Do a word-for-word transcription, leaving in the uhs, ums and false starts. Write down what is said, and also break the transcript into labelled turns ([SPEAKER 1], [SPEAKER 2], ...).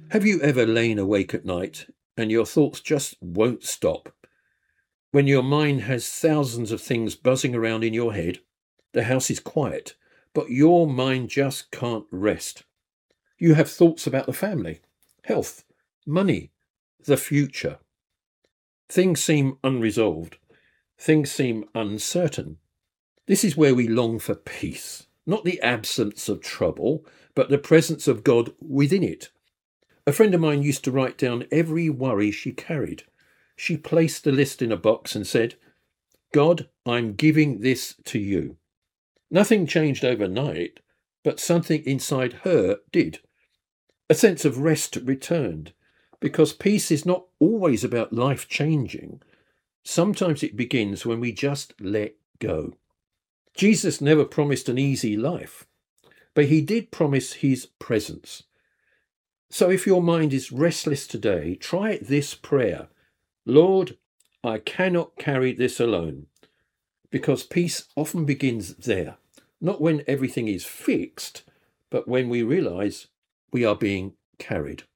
[SPEAKER 1] Have you ever lain awake at night and your thoughts just won't stop? When your mind has thousands of things buzzing around in your head, the house is quiet, but your mind just can't rest. You have thoughts about the family, health, money, the future. Things seem unresolved. Things seem uncertain. This is where we long for peace, not the absence of trouble, but the presence of God within it. A friend of mine used to write down every worry she carried. She placed the list in a box and said, "God, I'm giving this to you." Nothing changed overnight, but something inside her did. A sense of rest returned, because peace is not always about life changing. Sometimes it begins when we just let go. Jesus never promised an easy life, but he did promise his presence. So if your mind is restless today, try this prayer. Lord, I cannot carry this alone. Because peace often begins there, not when everything is fixed, but when we realize we are being carried.